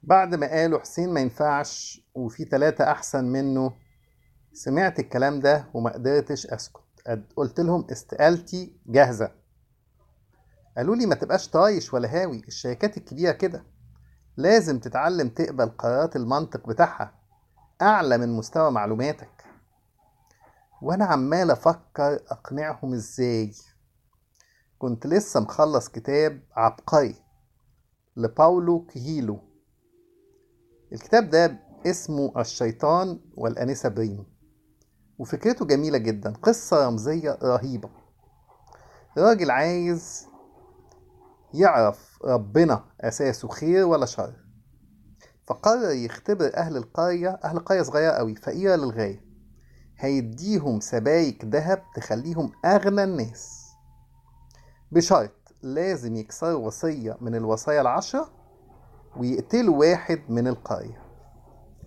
بعد ما قالوا حسين ما ينفعش وفي 3 أحسن منه، سمعت الكلام ده وما قدرتش أسكت. قلت لهم استقالتي جاهزة. قالوا لي ما تبقاش طايش ولا هاوي، الشركات الكبيرة كده لازم تتعلم تقبل قرارات المنطق بتاعها أعلى من مستوى معلوماتك. وأنا عمال أفكر أقنعهم إزاي. كنت لسه مخلص كتاب عبقري لباولو كويلو. الكتاب ده اسمه الشيطان والأنسة بريم، وفكرته جميلة جدا. قصة رمزية رهيبة. راجل عايز يعرف ربنا أساسه خير ولا شر، فقرر يختبر أهل قرية صغيرة قوي فقيرة للغاية. هيديهم سبايك ذهب تخليهم أغنى الناس، بشرط لازم يكسروا وصية من الوصايا ال10 ويقتلوا واحد من القرية.